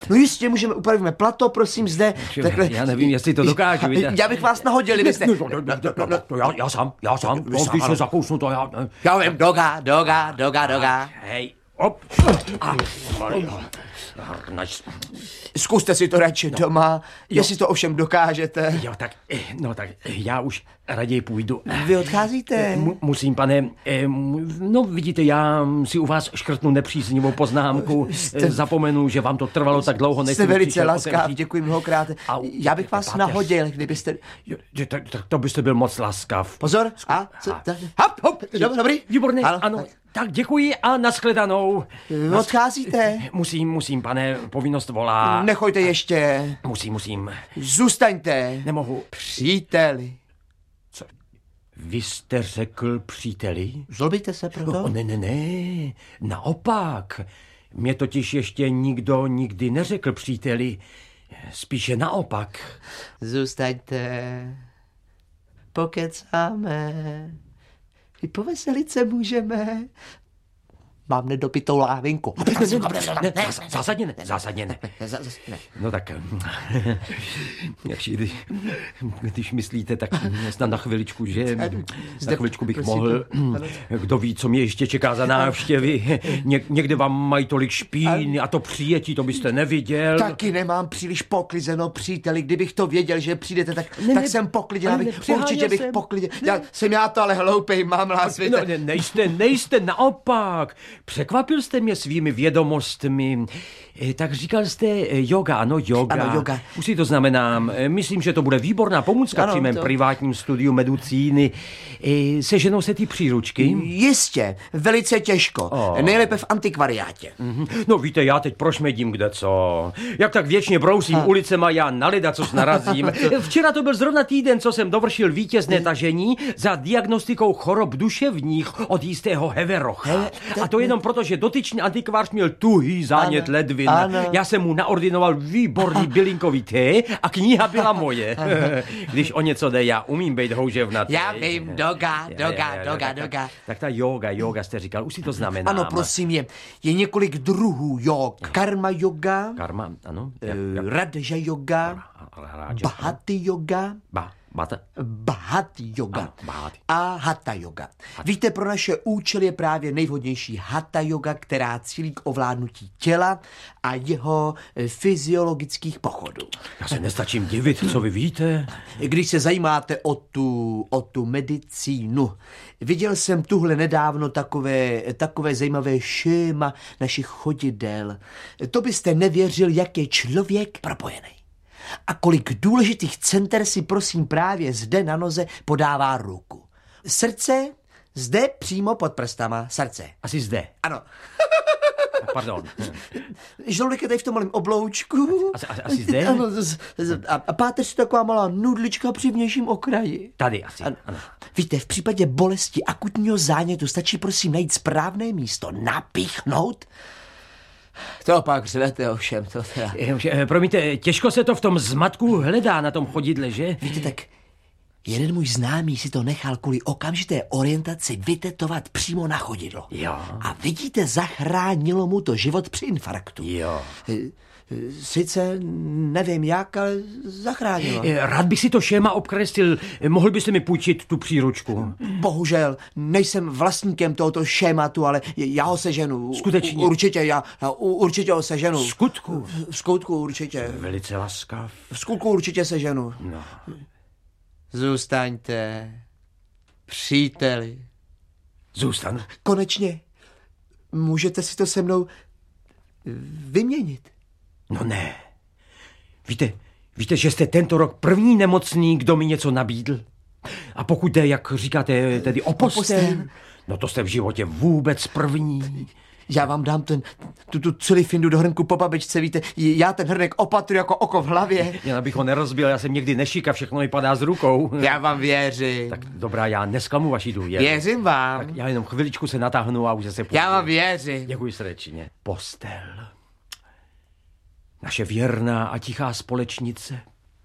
No jistě, můžeme, upravíme plato, prosím, zde. Takhle. Já nevím, jestli to dokážu. Já bych vás nahodil, kdybyste... Já sám. Když se zakousnu, to já... Já vím, doga. Hej, op. Zkuste si to radši doma, jestli to ovšem dokážete. Jo, tak já už raději půjdu. Vy odcházíte? Musím, pane, no vidíte, já si u vás škrtnu nepříznivou poznámku. Zapomenu, že vám to trvalo tak dlouho, než jste velice laskav, děkuji mnohokrát. Já bych vás nahodil, kdybyste... Tak to byste byl moc laskav. Pozor, hop, dobrý. Výborný, ano. Tak děkuji a nashledanou. Odcházíte? Musím, pane, povinnost volá. Nechoďte ještě. Musím. Zůstaňte. Nemohu. Příteli. Co? Vy jste řekl příteli? Zlobíte se proto? Ne. Naopak. Mě totiž ještě nikdo nikdy neřekl příteli. Spíše naopak. Zůstaňte. Pokecáme. I poveselit se můžeme. Mám nedopitou lávinku. Zásadně ne. No tak, když myslíte, tak snad na chviličku, že za chviličku bych mohl. Kdo ví, co mě ještě čeká za návštěvy. Někde vám mají tolik špín a to přijetí, to byste neviděl. Taky nemám příliš poklizeno, příteli. Kdybych to věděl, že přijdete, tak jsem poklidil. Určitě bych poklidil. Jsem já to ale hloupej, mám lásvě. No, nejste, naopak. Překvapil jste mě svými vědomostmi. Tak říkal jste yoga, ano, yoga. Už si to znamenám. Myslím, že to bude výborná pomůcka při mém privátním studiu medicíny. Seženou se ty příručky? Jistě, velice těžko. Nejlépe v antikvariátě. No víte, já teď prošmedím kdeco. Jak tak věčně brousím ulicema, já na ledacos narazím. Včera to byl zrovna týden, co jsem dovršil vítězné tažení za diagnostikou chorob duševních od jistého Heverocha. A to jenom proto, že dotyčný antikvář měl tuhý zánět ledvin. Já jsem mu naordinoval výborný bylinkový té a kniha byla moje. Když o něco jde, já umím být houževnatý. Já vím, doga. Tak ta yoga jste říkal, už si to znamená. Ano, prosím, je několik druhů jog. Karma yoga. Karma, ano. Raja yoga. Bhati yoga. Bhati yoga a hatha yoga. Víte, pro naše účely je právě nejvhodnější hatha yoga, která cílí k ovládnutí těla a jeho fyziologických pochodů. Já se nestačím divit, co vy víte. Když se zajímáte o tu medicínu, viděl jsem tuhle nedávno takové zajímavé šéma našich chodidel. To byste nevěřil, jak je člověk propojený. A kolik důležitých center si prosím právě zde na noze podává ruku. Srdce zde přímo pod prstama. Srdce. Asi zde. Ano. Pardon. Žaludek je tady v tom malém obloučku. Asi zde? Ano. A páteř je taková malá nudlička při vnějším okraji. Tady asi. Ano. Víte, v případě bolesti akutního zánětu stačí prosím najít správné místo, napíchnout. To pak řvete ovšem, to teda. Promiňte, těžko se to v tom zmatku hledá na tom chodidle, že? Víte, tak jeden můj známý si to nechal kvůli okamžité orientaci vytetovat přímo na chodidlo. Jo. A vidíte, zachránilo mu to život při infarktu. Jo. Sice nevím jak, ale zachránilo. Rád bych si to šéma obkreslil. Mohl byste mi půjčit tu příručku? Bohužel, nejsem vlastníkem tohoto šématu, ale já ho seženu. Skutečně? Určitě, já určitě ho seženu. V skutku určitě. Velice laskav. V skutku určitě seženu. No. Zůstaňte, příteli. Zůstanu. Konečně. Můžete si to se mnou vyměnit. No ne. Víte, že jste tento rok první nemocný, kdo mi něco nabídl? A pokud jde, jak říkáte, tedy o postel, no to jste v životě vůbec první. Já vám dám tu celý findu do hrnku po babičce, víte, já ten hrnek opatruji jako oko v hlavě. Jen abych ho nerozbil, já jsem někdy nešik a všechno mi padá z rukou. Já vám věřím. Tak dobrá, já nesklamu vaši důvěru. Věřím vám. Tak já jenom chviličku se natáhnu a už se půjdu. Já vám věřím. Děkuji srdečně. Postel. Naše věrná a tichá společnice.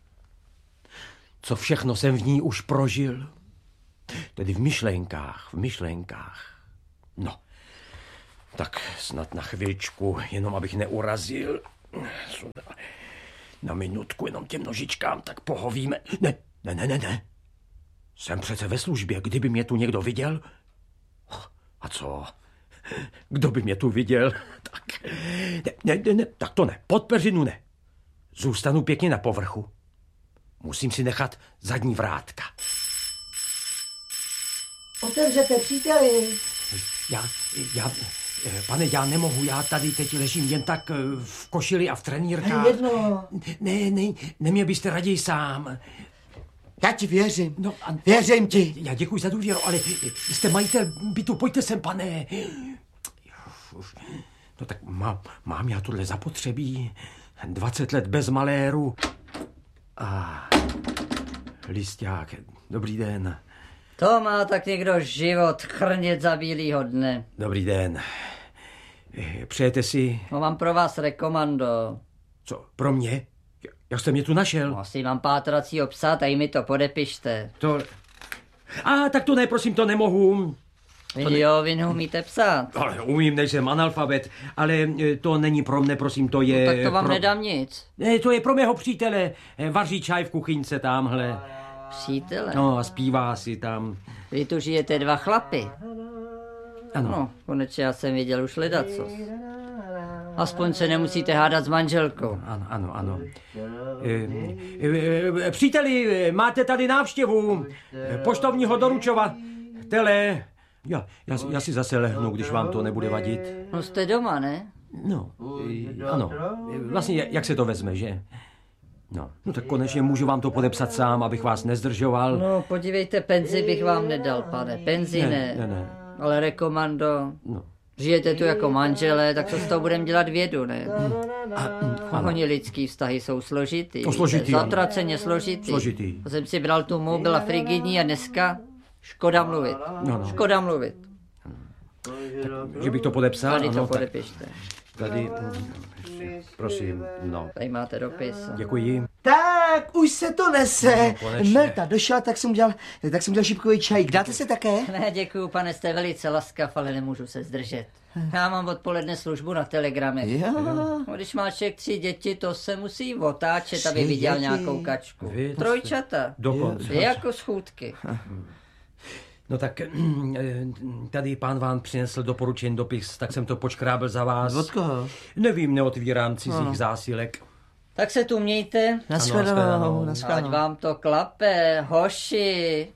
Co všechno jsem v ní už prožil. Tedy v myšlenkách. No, tak snad na chvíličku, jenom abych neurazil. Na minutku jenom těm nožičkám, tak pohovíme. Ne. Jsem přece ve službě, kdyby mě tu někdo viděl. A co? Kdo by mě tu viděl? Tak ne, tak to ne. Pod peřinu ne. Zůstanu pěkně na povrchu. Musím si nechat zadní vrátka. Otevřete, příteli. Pane, já nemohu, já tady teď ležím jen tak v košili a v trenýrkách. Jedno. Ne, mě byste raději sám. Já ti věřím. No, věřím ti. Já děkuji za důvěru, ale jste majitel bytu, pojďte sem, pane. No tak mám já tohle zapotřebí. 20 let bez maléru. Lisťák, dobrý den. To má tak někdo život, chrnět za bílýho dne. Dobrý den. Přejete si... No, mám pro vás rekomando. Co, pro mě? Jak jste mě tu našel? No, asi mám pátracího psa, tady mi to podepište. To... tak to ne, prosím, to nemohu. Jo, vy neumíte psát. Ale umím, nejsem analfabet, ale to není pro mne, prosím, to je... No, tak to vám nedám nic. Ne, to je pro mého přítele. Vaří čaj v kuchyňce tamhle. Přítele? No a zpívá si tam. Vy tu žijete 2 chlapy. Ano. No, konečně já jsem viděl už ledacos. Aspoň se nemusíte hádat s manželkou. Ano. Příteli, máte tady návštěvu poštovního doručovatele. Já si zase lehnu, když vám to nebude vadit. No, jste doma, ne? No, ano. Vlastně, jak se to vezme, že? No tak konečně můžu vám to podepsat sám, abych vás nezdržoval. No, podívejte, penzi bych vám nedal, pane. Penzi ne. Ale rekomando. No. Žijete tu jako manželé, tak co s toho budeme dělat vědu, ne? Oni lidský vztahy jsou složitý. Zatraceně složitý. To jsem si bral tu mou, byla frigidní a dneska škoda mluvit. Škoda mluvit. Tak, že bych to podepsal? Tady to podepište. Tady, prosím, no. Tady máte dopis. Děkuji. Tak, už se to nese. No, Melta došla, tak jsem udělal šipkový čajík. Dáte se také? Ne, děkuju, pane, jste velice laskav, ale nemůžu se zdržet. Já mám odpoledne službu na Telegramech. Když má člověk 3 děti, to se musí otáčet, aby viděl nějakou kačku. Trojčata. Dokonce. Jako schůdky. No tak tady pán vám přinesl doporučený dopis, tak jsem to počkrábel za vás. Od koho? Nevím, neotvírám cizích zásilek. Tak se tu mějte. Naschledanou. Ať vám to klape, hoši.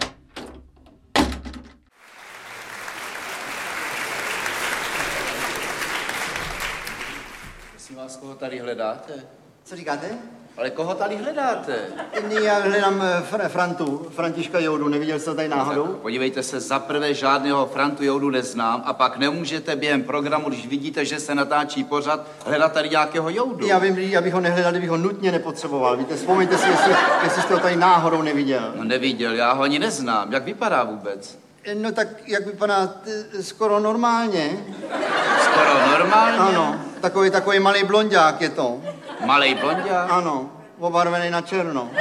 Prosím vás, koho tady hledáte? Co říkáte? Ale koho tady hledáte? Já hledám Františka Joudu, neviděl jste tady náhodou? Tak, podívejte se, za prvé žádného Frantu Joudu neznám a pak nemůžete během programu, když vidíte, že se natáčí pořad, hledat tady nějakého Joudu. Já vím, já bych ho nehledal, kdybych ho nutně nepotřeboval. Víte, vzpomeňte si, jestli jste ho tady náhodou neviděl. No neviděl, já ho ani neznám. Jak vypadá vůbec? No tak, jak vypadá, skoro normálně. Skoro normálně? Ano, takový malý blonďák je to. Malej blonďák? Ano, obarvený na černo.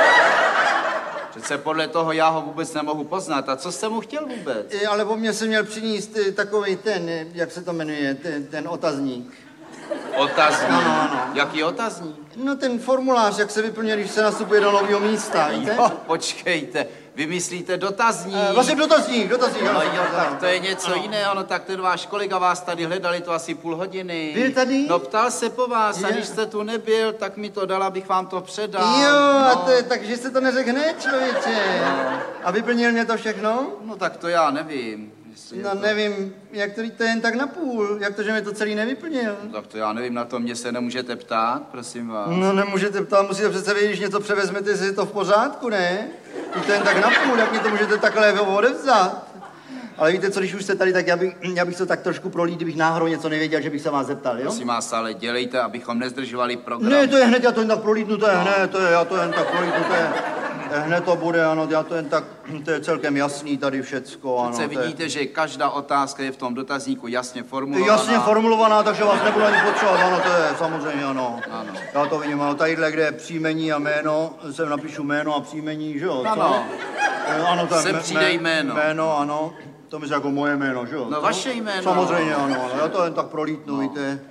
Přece podle toho já ho vůbec nemohu poznat. A co jste mu chtěl vůbec? Ale po mně se měl přinést takovej ten, jak se to jmenuje, ten otazník. Otazník? Ano. Jaký otazník? No ten formulář, jak se vyplňuje, když se nastupuje do nového místa, víte? Jo, počkejte, vymyslíte dotazník? Vlastně dotazník. No jo, tak to je něco jiného, no tak ten váš kolega vás tady hledali to asi půl hodiny. Byl tady? No ptal se po vás a když jste tu nebyl, tak mi to dal, abych vám to předal. Jo, no. takže jste to neřekl hned, člověče. No. A vyplnil mě to všechno? No tak to já nevím. No nevím, jak to víte jen tak napůl, jak to, že mi to celý nevyplnil. No, tak to já nevím, na to mě se nemůžete ptát, prosím vás. No nemůžete ptát, musíte přece vědět, když něco převezmete, jestli je to v pořádku, ne? Když to jen tak napůl, jak mě to můžete takhle odevzat. Ale víte co, když už jste tady, tak já bych to tak trošku prolít, kdybych náhodou něco nevěděl, že bych se vás zeptal, jo? Prosím vás, ale dělejte, abychom nezdržovali program. Ne, to je hned, já to jen tak prolítnu, to je hned, já to jen tak prolítnu, hned to bude, ano, já to jen tak, to je celkem jasný tady všecko, ano. Přece vidíte, že každá otázka je v tom dotazníku jasně formulovaná. Jasně formulovaná, takže vás nebudu ani potřebovat, ano, to je samozřejmě, ano. Já to vidím, ano, tadyhle, kde je příjmení a jméno, sem napíšu jméno a příjmení, že jo? Ano. Ano, to je Sem přijde jméno. Jméno, ano. To myslím jako moje jméno, že jo? No vaše jméno. Samozřejmě, ano, já to jen tak prolítnu, víte.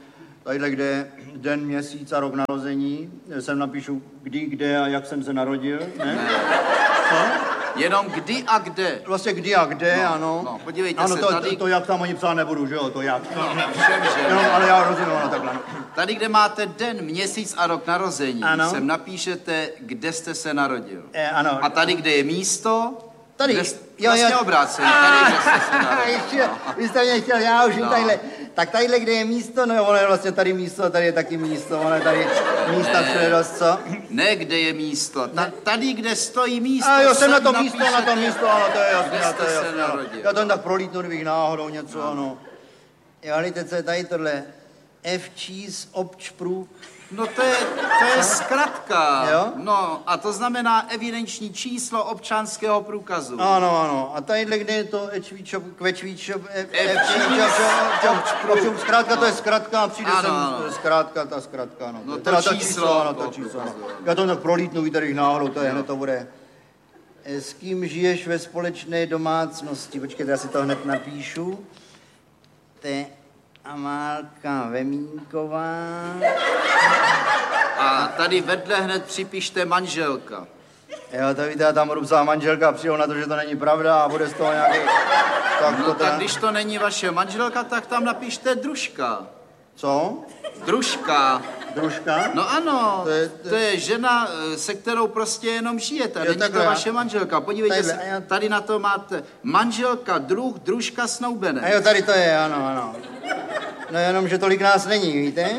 Tadyhle, kde je den, měsíc a rok narození, sem napíšu kdy, kde a jak jsem se narodil, ne? Jenom kdy a kde. Vlastně kdy a kde, ano. No, podívejte ano, se, tady... to jak tam ani psát nebudu, že jo, to jak. Všemže. No, ale já rozumím, ano, takhle. Tady, kde máte den, měsíc a rok narození, ano. sem napíšete, kde jste se narodil. Ano. A tady, kde je místo, tady, vlastně obráceně, tady, kde jste se narodil. Ještě, vy jste mě chtěl, já už tadyhle. Tak tadyhle, kde je místo, no ono je vlastně tady místo, a tady je taky místo, ono je tady místa všude dost, co? Ne, kde je místo, tady, kde stojí místo. A jo, jsem na to napíšete, místo, ano, to je jasné, kde to je jste se jasné. narodil. Já to jen tak prolítnu, kdybych náhodou něco, ano. Jo, víte, co je tady tohle? F-Cheese Občprůk. No to je zkratka. Jo? No a to znamená evidenční číslo občanského průkazu. Ano. A tadyhle, kde je to Kvečvíčop, zkrátka to je zkratka a přijde sem zkrátka, ta zkratka, ano. No teda to číslo. Ano, to číslo, ano. Já to tak prolítnu, víte, když náhodou, to je hned to bude. S kým žiješ ve společné domácnosti? Počkejte, já si to hned napíšu. Amálka Vemínková. A tady vedle hned připište manželka. Jo, to víte, já tam budu psát manželka a přijdu na to, že to není pravda a bude z toho nějaký... Tak když to není vaše manželka, tak tam napište družka. Co? Družka. Družka? No ano, to je žena, se kterou prostě jenom žijete. Není to vaše manželka. Podívejte se, tady na to máte manželka, družka, snoubenec. A jo, tady to je, ano. No jenom, že tolik nás není, víte?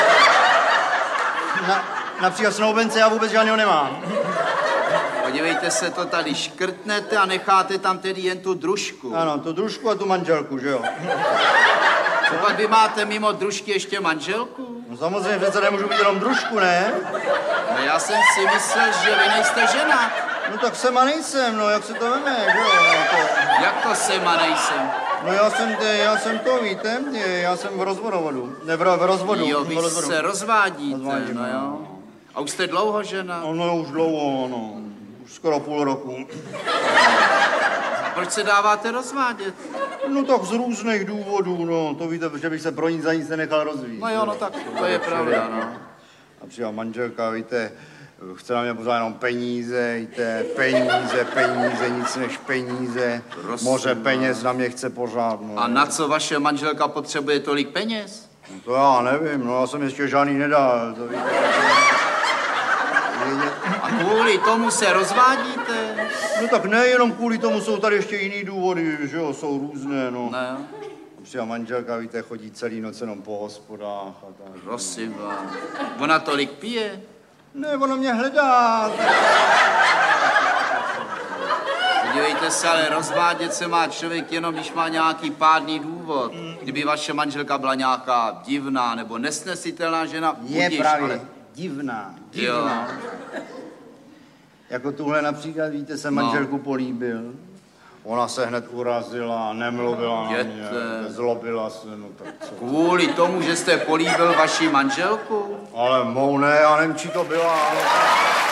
Například snoubence já vůbec žádného nemám. Podívejte se, to tady škrtnete a necháte tam tedy jen tu družku. Ano, tu družku a tu manželku, že jo? Co pak vy máte mimo družky ještě manželku? No samozřejmě, přece nemůžu být jenom družku, ne? No já jsem si myslel, že vy nejste žena. No tak jsem a nejsem, no jak se to veme, že jo? No, Jak to jsem a nejsem? No já jsem to, víte, já jsem v rozvodu. Ne, v rozvodu. Jo, vy se rozvádíte, Rozvádím, no jo. A už jste dlouho žena? No, už dlouho, no. Už skoro půl roku. A proč se dáváte rozvádět? No tak z různých důvodů, no. To víte, že bych se pro nic za nic nenechal rozvíjet. No jo, no tak to je pravda, no. A přijela manželka, víte, chce na mě pořád jenom peníze, víte, peníze, nic než peníze. Moře peněz na mě chce pořád, no. A na co vaše manželka potřebuje tolik peněz? No to já nevím, no já jsem ještě žádný nedal, to víte. A kvůli tomu se rozvádíte? No tak nejenom kvůli tomu, jsou tady ještě jiný důvody, že jo, jsou různé, no. Ne. Přijela manželka, víte, chodí celý noc jenom po hospodách a tak. Prosím vás. Ona tolik pije? Ne, ona mě hledá. Podívejte se, ale rozvádět se má člověk jenom, když má nějaký pádný důvod. Kdyby vaše manželka byla nějaká divná nebo nesnesitelná žena, Je budíš, právě ale... divná. Jo. Jako tuhle například, víte, se manželku políbil. Ona se hned urazila, nemluvila na mě, zlobila se, no tak co. Kvůli tomu, že jste políbil vaši manželku? Ale mou ne, já nevím, či to byla, ale...